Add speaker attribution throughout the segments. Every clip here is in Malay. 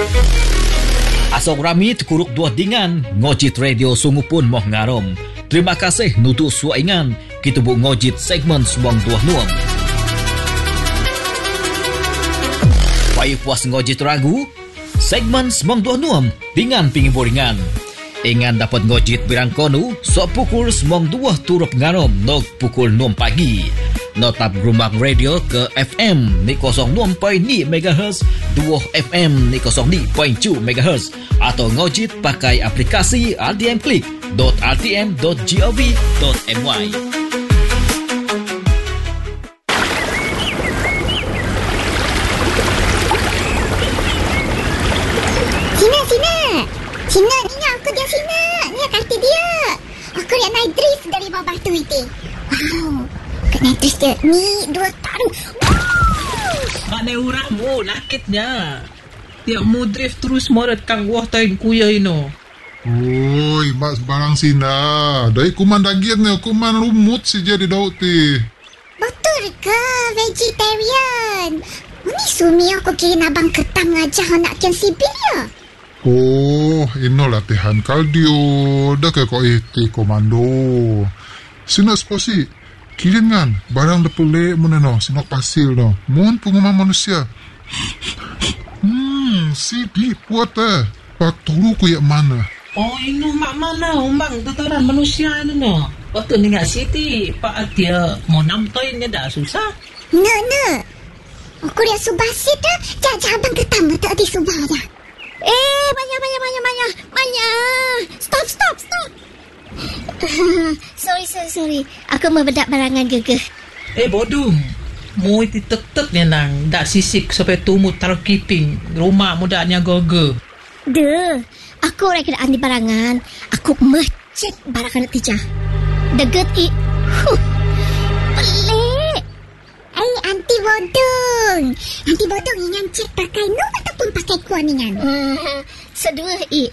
Speaker 1: Asok rami terkuruk dua dingan, ngojit radio sungu pun moh ngarom. Terima kasih nutu suaingan, kita bu ngojit segmen semong dua nuam. Payah puas ngojit ragu, segmen semong dua nuam, dingan pingin boringan. Ingan dapat ngojit birang konu, sok pukul semong dua turut ngarom, nok pukul 6 pagi. Notap rumah radio ke FM ni 06.2 MHz, 2 FM ni 02.2 MHz atau ngojit pakai aplikasi rtmclick.rtm.gov.my.
Speaker 2: Sina, ni aku dia Sina. Ni kata dia. Aku nak naik drift dari bawah batu itu. Wow. Kena drift dia. Ni dua taruh.
Speaker 3: Mana urangmu nakitnya. Tiap mu drift terus morat kang wah tain kuya ino.
Speaker 4: Oi, mak sebarang Sina. Dari kuman daging ni, kuman rumut si jadi daun ti.
Speaker 2: Betul ke vegetarian? Ini sumi aku kira abang ketam ngajak anak kian sibil ya.
Speaker 4: Oh, ino latihan kardio. Dah ke kau iti komando. Sina sposi. Kirin kan, barang depulek mana no, sinok pasil no. Mohon pengumuman manusia. Si di puat Pak tolu ku yak mana?
Speaker 3: Oh, ino mak mana umbang tataran manusia ino no. Waktu ni ngak siti, Pak dia mau namtoinnya dah susah.
Speaker 2: No. Aku lihat subasit dah. Jangan abang ketam tak di subah dah. Banyak. Stop. Sorry. Aku membedak barangan gegeh.
Speaker 3: Bodong. Mu iti tek-tek ni nang. Dak sisik sampai tumut taruh kiping. Rumah mudanya goge.
Speaker 2: Duh. Aku nak kena andi barangan. Aku mecek barangan tijah. Deget i. Pelik. Anti bodong ingan cek pakai no ataupun pakai kuan ingan. Sedua i.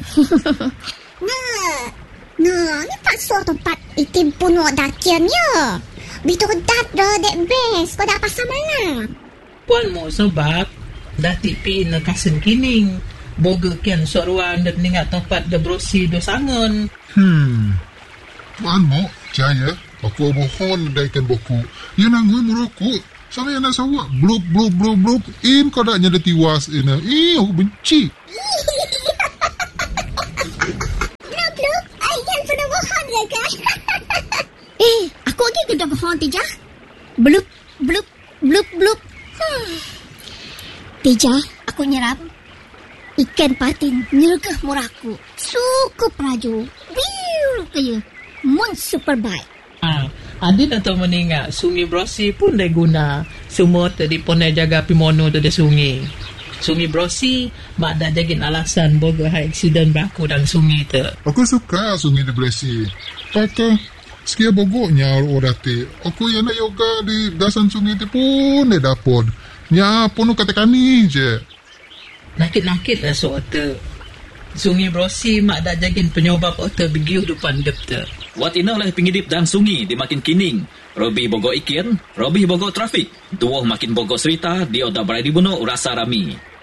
Speaker 2: Nah, ni pak suah tempat itim puno dakian ya. Bitu dat dah dek best. Kau dah pasal mana?
Speaker 3: Puan mo sebab dah tipi na kasen kining. Boga kian soruan dan ningat tempat da brosi do sangon.
Speaker 4: Puan mo, jaya. Aku mohon daikan boku. Yang nangui merokok. Sama yang nak sawak. Blub. In kau dah nyada tiwas ina. Aku benci.
Speaker 2: Blub. Ayah pernah bohong ke kan? Aku lagi kena bohong Tijah. Blub. Tijah, aku nyerap. Ikan patin nyergah muraku. Sukup raju. Biu kaya. Mon super baik.
Speaker 3: Adin atau meninggal sungai Brosi pun dah guna semua tadi pun dah jaga pimono tu dah sungai Brosi mak dah jagin alasan boga high accident berlaku dalam sungai tu.
Speaker 4: Aku suka sungai di Blesi. Pakai sekia bogoknya orati. Aku yang nak yoga di dasan sungai tu pun dah dapat. Nya pun katakan ni je.
Speaker 3: Nakit lah soal sungai Brosi mak dah jagin penyobab otak begiu depan dep tu.
Speaker 1: Wat ina lah pingidip dan sungi di makin kining. Robi bogo ikin, Robi bogo trafik. Dua makin bogo cerita di oda berai di buno rasa rami.